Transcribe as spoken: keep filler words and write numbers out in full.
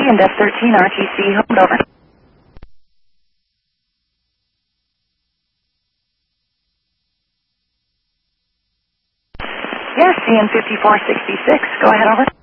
and F thirteen R T C, hold over. Yes, C N fifty-four sixty-six, go ahead, over.